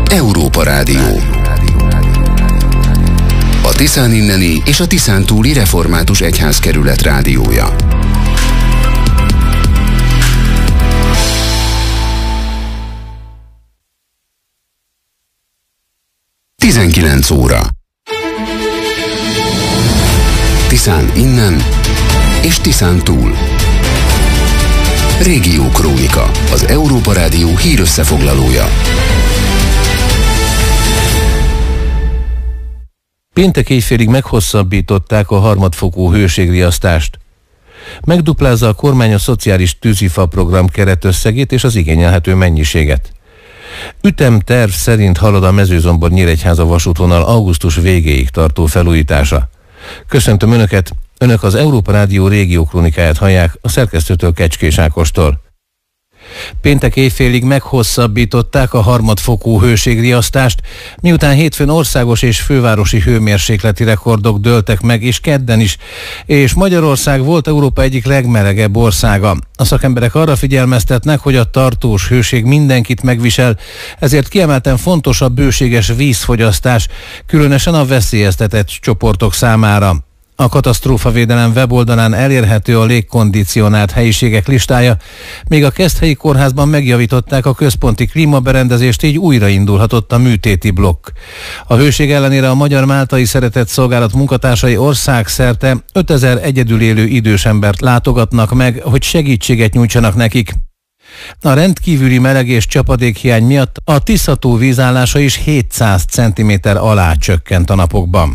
Európa Rádió. A Tiszán inneni és a Tiszán túli református egyházkerület rádiója. Tizenkilenc óra. Tiszán innen és Tiszán túl. Régiókrónika, az Európa Rádió hírösszefoglalója. Péntek éjfélig meghosszabbították a harmadfokú hőségriasztást. Megduplázza a kormány a szociális tűzifa program keretösszegét és az igényelhető mennyiséget. Ütemterv szerint halad a Mezőzombor-Nyíregyháza vasútvonal augusztus végéig tartó felújítása. Köszöntöm Önöket! Önök az Európa Rádió régiókrónikáját hallják a szerkesztőtől, Kecskés Ákostól. Péntek éjfélig meghosszabbították a harmadfokú hőségriasztást, miután hétfőn országos és fővárosi hőmérsékleti rekordok dőltek meg, és kedden is, és Magyarország volt Európa egyik legmelegebb országa. A szakemberek arra figyelmeztetnek, hogy a tartós hőség mindenkit megvisel, ezért kiemelten fontos a bőséges vízfogyasztás, különösen a veszélyeztetett csoportok számára. A katasztrófavédelem weboldalán elérhető a légkondicionált helyiségek listája, még a Keszthelyi kórházban megjavították a központi klímaberendezést, így újraindulhatott a műtéti blokk. A hőség ellenére a Magyar Máltai Szeretett Szolgálat munkatársai országszerte 5000 egyedül élő idős embert látogatnak meg, hogy segítséget nyújtsanak nekik. A rendkívüli meleg és csapadékhiány miatt a Tisza-tó vízállása is 700 cm alá csökkent a napokban.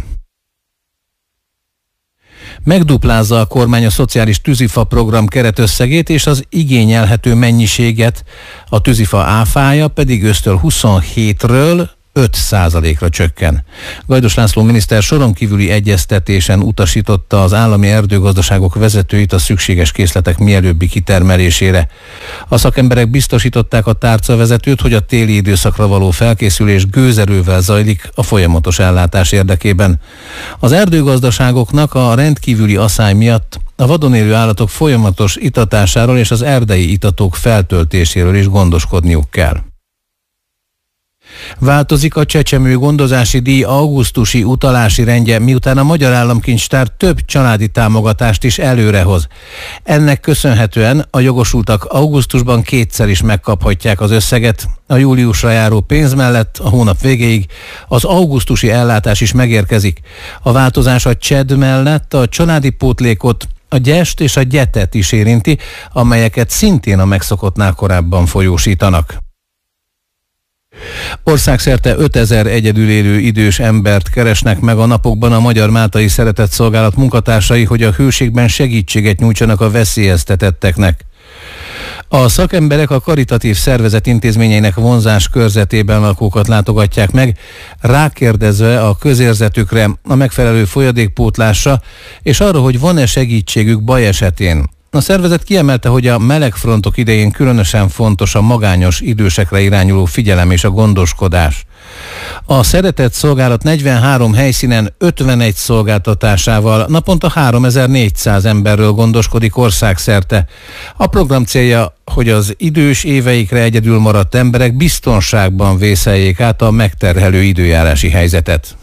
Megduplázza a kormány a szociális tűzifa program keretösszegét és az igényelhető mennyiséget, a tűzifa áfája pedig ősztől 27-ről 5%-ra csökken. Gajdos László miniszter soron kívüli egyeztetésen utasította az állami erdőgazdaságok vezetőit a szükséges készletek mielőbbi kitermelésére. A szakemberek biztosították a tárcavezetőt, hogy a téli időszakra való felkészülés gőzerővel zajlik a folyamatos ellátás érdekében. Az erdőgazdaságoknak a rendkívüli aszály miatt a vadon élő állatok folyamatos itatásáról és az erdei itatók feltöltéséről is gondoskodniuk kell. Változik a csecsemő gondozási díj augusztusi utalási rendje, miután a Magyar Államkincstár több családi támogatást is előrehoz. Ennek köszönhetően a jogosultak augusztusban kétszer is megkaphatják az összeget. A júliusra járó pénz mellett a hónap végéig az augusztusi ellátás is megérkezik. A változás a CSED mellett a családi pótlékot, a gyest és a gyetet is érinti, amelyeket szintén a megszokottnál korábban folyósítanak. Országszerte 5000 egyedül élő idős embert keresnek meg a napokban a Magyar Máltai Szeretett Szolgálat munkatársai, hogy a hőségben segítséget nyújtsanak a veszélyeztetetteknek. A szakemberek a karitatív szervezet intézményeinek vonzás körzetében lakókat látogatják meg, rákérdezve a közérzetükre, a megfelelő folyadékpótlásra, és arra, hogy van-e segítségük baj esetén. A szervezet kiemelte, hogy a melegfrontok idején különösen fontos a magányos idősekre irányuló figyelem és a gondoskodás. A Szeretett Szolgálat 43 helyszínen 51 szolgáltatásával naponta 3400 emberről gondoskodik országszerte. A program célja, hogy az idős éveikre egyedül maradt emberek biztonságban vészeljék át a megterhelő időjárási helyzetet.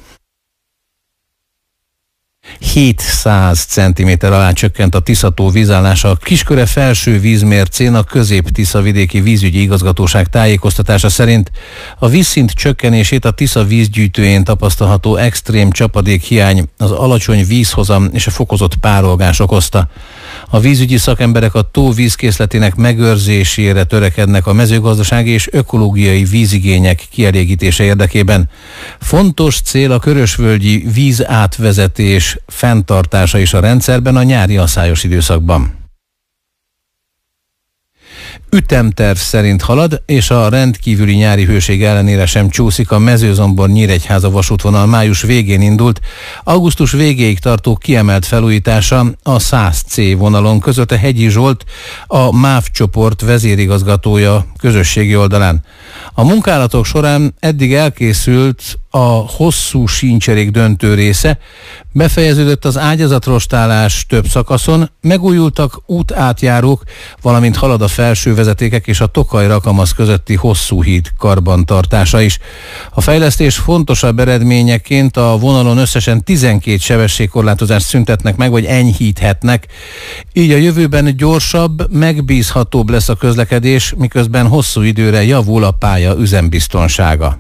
700 cm alá csökkent a Tisza-tó vízállása a Kisköre felső vízmércén. A Közép-Tisza-vidéki vízügyi igazgatóság tájékoztatása szerint a vízszint csökkenését a Tisza vízgyűjtőjén tapasztalható extrém csapadékhiány, az alacsony vízhozam és a fokozott párolgás okozta. A vízügyi szakemberek a tó vízkészletének megőrzésére törekednek a mezőgazdasági és ökológiai vízigények kielégítése érdekében. Fontos cél a körösvölgyi vízátvezetés fenntartása is a rendszerben a nyári aszályos időszakban. Ütemterv szerint halad, és a rendkívüli nyári hőség ellenére sem csúszik a Mezőzombor-Nyíregyháza vasútvonal május végén indult, augusztus végéig tartó kiemelt felújítása a 100C vonalon között a Hegyi Zsolt, a MÁV csoport vezérigazgatója közösségi oldalán. A munkálatok során eddig elkészült a hosszú síncserék döntő része, befejeződött az ágyazatrostálás több szakaszon, megújultak útátjárók, valamint halad a felső vezetékek és a Tokaj-Rakamasz közötti hosszú híd karbantartása is. A fejlesztés fontosabb eredményeként a vonalon összesen 12 sebességkorlátozást szüntetnek meg, vagy enyhíthetnek. Így a jövőben gyorsabb, megbízhatóbb lesz a közlekedés, miközben hosszú időre javul a pálya üzembiztonsága.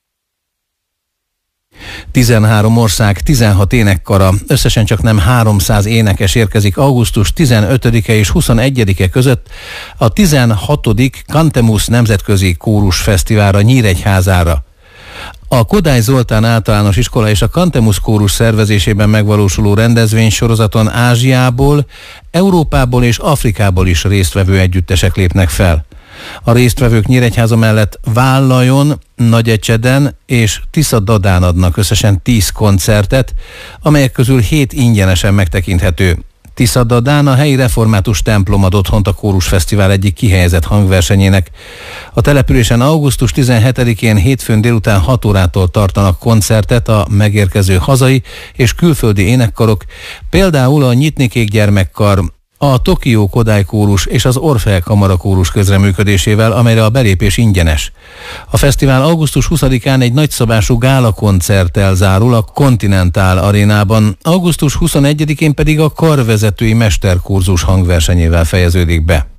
13 ország, 16 énekkara, összesen csak nem 300 énekes érkezik augusztus 15-e és 21-e között a 16. Cantemus Nemzetközi Kórus Fesztiválra Nyíregyházára. A Kodály Zoltán Általános Iskola és a Cantemus Kórus szervezésében megvalósuló rendezvénysorozaton Ázsiából, Európából és Afrikából is résztvevő együttesek lépnek fel. A résztvevők Nyíregyháza mellett Vállajon, Nagyecseden és Tiszadadán adnak összesen 10 koncertet, amelyek közül 7 ingyenesen megtekinthető. Tiszadadán a helyi református templom ad otthont a Kórusfesztivál egyik kihelyezett hangversenyének. A településen augusztus 17-én hétfőn délután 6 órától tartanak koncertet a megérkező hazai és külföldi énekkarok, például a Nyitnikék gyermekkar, a Tokió Kodály Kórus és az Orfeák Kamara Kórus közreműködésével, amelyre a belépés ingyenes. A fesztivál augusztus 20-án egy nagyszabású gálakoncerttel zárul a Continental Arénában, augusztus 21-én pedig a karvezetői mesterkurzus hangversenyével fejeződik be.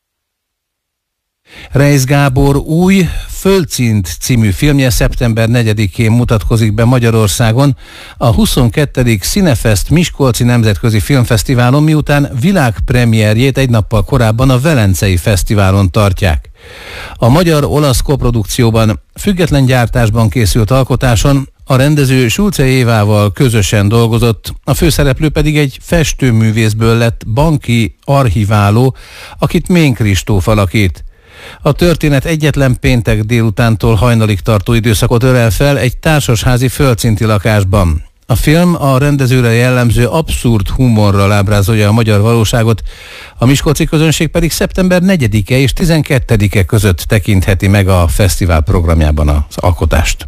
Reisz Gábor új Földszint című filmje szeptember 4-én mutatkozik be Magyarországon a 22. Cinefest Miskolci Nemzetközi Filmfesztiválon, miután világpremierjét egy nappal korábban a Velencei Fesztiválon tartják. A magyar-olasz koprodukcióban, független gyártásban készült alkotáson a rendező Sulce Évával közösen dolgozott, a főszereplő pedig egy festőművészből lett banki archiváló, akit Mén Kristóf alakít. A történet egyetlen péntek délutántól hajnalig tartó időszakot ölel fel egy társasházi földszinti lakásban. A film a rendezőre jellemző abszurd humorral ábrázolja a magyar valóságot, a miskolci közönség pedig szeptember 4-e és 12-e között tekintheti meg a fesztivál programjában az alkotást.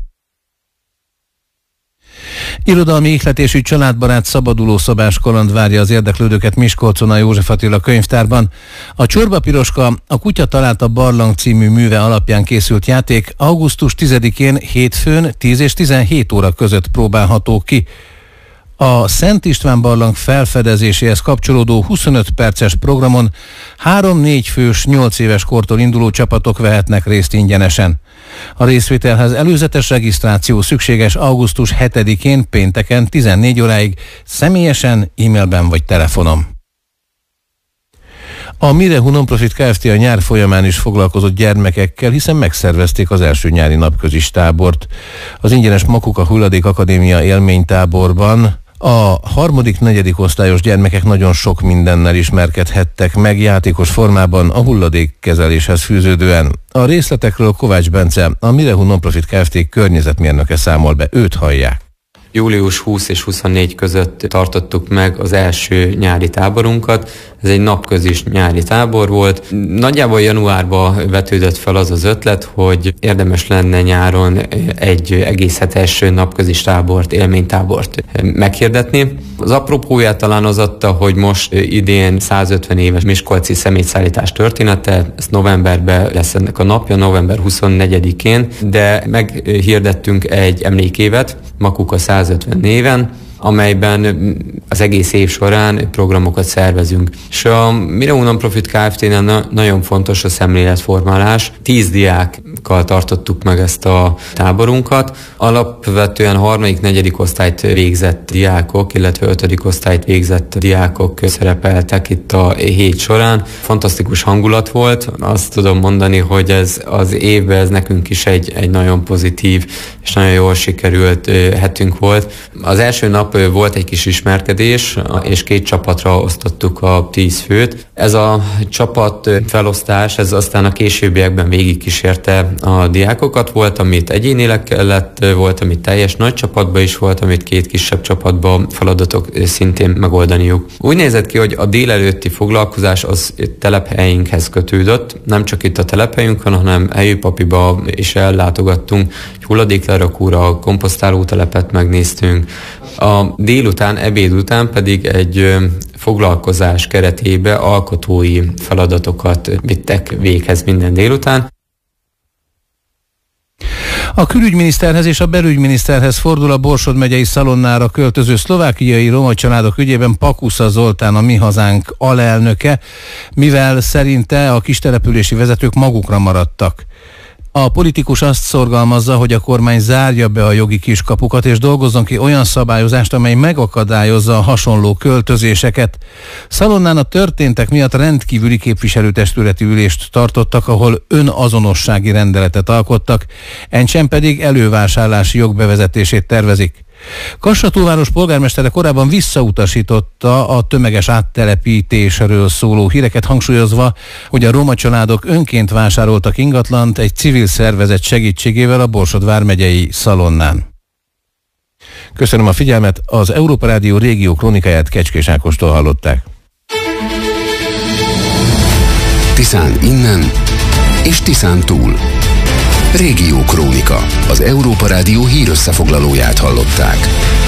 Irodalmi ihletésű családbarát szabadulószobás kaland várja az érdeklődőket Miskolcon a József Attila könyvtárban. A Csorba Piroska, a Kutya találta barlang című műve alapján készült játék augusztus 10-én hétfőn 10 és 17 óra között próbálható ki. A Szent István barlang felfedezéséhez kapcsolódó 25 perces programon 3-4 fős 8 éves kortól induló csapatok vehetnek részt ingyenesen. A részvételhez előzetes regisztráció szükséges augusztus 7-én pénteken 14 óráig személyesen, e-mailben vagy telefonon. A Mirehu Nonprofit Kft. A nyár folyamán is foglalkozott gyermekekkel, hiszen megszervezték az első nyári napközis tábort. Az ingyenes Makuka Hulladék Akadémia élménytáborban a 3.-4. osztályos gyermekek nagyon sok mindennel ismerkedhettek meg játékos formában a hulladékkezeléshez fűződően. A részletekről Kovács Bence, a Mirehu Nonprofit Kft. Környezetmérnöke számol be, őt hallják. Július 20 és 24 között tartottuk meg az első nyári táborunkat. Ez egy napközis nyári tábor volt. Nagyjából januárban vetődött fel az az ötlet, hogy érdemes lenne nyáron egy egész hetes napközis tábort, élménytábort meghirdetni. Az apropóját talán az adta, hogy most idén 150 éves miskolci szemétszállítás története, ez novemberben lesz ennek a napja, november 24-én, de meghirdettünk egy emlékévet, Makuka 150 néven, amelyben az egész év során programokat szervezünk. És a Mirehu Nonprofit Kft-nél nagyon fontos a szemléletformálás. 10 diákkal tartottuk meg ezt a táborunkat. Alapvetően 3.-4. osztályt végzett diákok, illetve 5. osztályt végzett diákok szerepeltek itt a hét során. Fantasztikus hangulat volt. Azt tudom mondani, hogy ez az évben ez nekünk is egy nagyon pozitív és nagyon jól sikerült hetünk volt. Az első nap volt egy kis ismerkedés, és 2 csapatra osztottuk a 10 főt. Ez a csapat felosztás, ez aztán a későbbiekben végigkísérte a diákokat. Volt, amit egyénileg kellett, volt, amit teljes nagy csapatban is volt, amit 2 kisebb csapatban feladatok szintén megoldaniuk. Úgy nézett ki, hogy a délelőtti foglalkozás az telephelyünkhez kötődött. Nem csak itt a telephelyünkön, hanem Helyőpapiba is ellátogattunk. hulladéklerakóra, komposztálótelepet megnéztünk. A délután, ebéd után pedig egy foglalkozás keretébe alkotói feladatokat vittek véghez minden délután. A külügyminiszterhez és a belügyminiszterhez fordul a Borsod megyei Szalonnára költöző szlovákiai roma családok ügyében Pakusza Zoltán, a Mi Hazánk alelnöke, mivel szerinte a kistelepülési vezetők magukra maradtak. A politikus azt szorgalmazza, hogy a kormány zárja be a jogi kiskapukat és dolgozzon ki olyan szabályozást, amely megakadályozza a hasonló költözéseket. Szalonnán a történtek miatt rendkívüli képviselőtestületi ülést tartottak, ahol önazonossági rendeletet alkottak, encsem pedig elővásárlási jog bevezetését tervezik. Kassatúlváros polgármestere korábban visszautasította a tömeges áttelepítésről szóló híreket, hangsúlyozva, hogy a roma családok önként vásároltak ingatlant egy civil szervezet segítségével a Borsod vármegyei Szalonnán. Köszönöm a figyelmet, az Európa Rádió régió krónikáját Kecskés Ákostól hallották. Tiszán innen és Tiszán túl. Régió Krónika. Az Európa Rádió hírösszefoglalóját hallották.